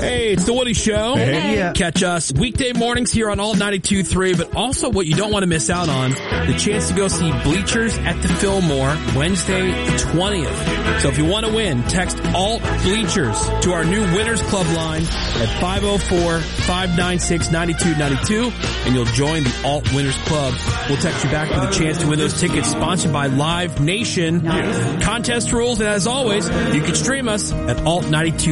Hey, it's the Woody Show. Hey. Yeah. Catch us weekday mornings here on Alt 92.3, but also what you don't want to miss out on, the chance to go see Bleachers at the Fillmore Wednesday the 20th. So if you want to win, text Alt Bleachers to our new Winners Club line at 504-596-9292, and you'll join the Alt Winners Club. We'll text you back with a chance to win those tickets, sponsored by Live Nation. Contest rules, and as always, you can stream us at Alt 92.